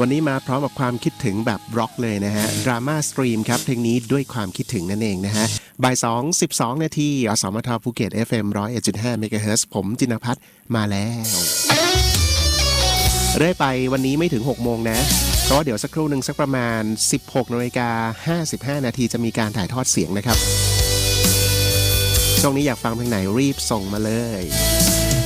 วันนี้มาพร้อมกับความคิดถึงแบบร็อกเลยนะฮะดราม่าสตรีมครับเพลงนี้ด้วยความคิดถึงนั่นเองนะฮะบ่าย2:12 นาทีอสมทภูเก็ต FM 101.5 เมกะเฮิรตซ์ผมจินภัทรมาแล้วเรื่อยไปวันนี้ไม่ถึง 6 โมงนะเพราะเดี๋ยวสักครู่หนึ่งสักประมาณ 16:55 นาทีจะมีการถ่ายทอดเสียงนะครับช่วงนี้อยากฟังเพลงไหนรีบส่งมาเลย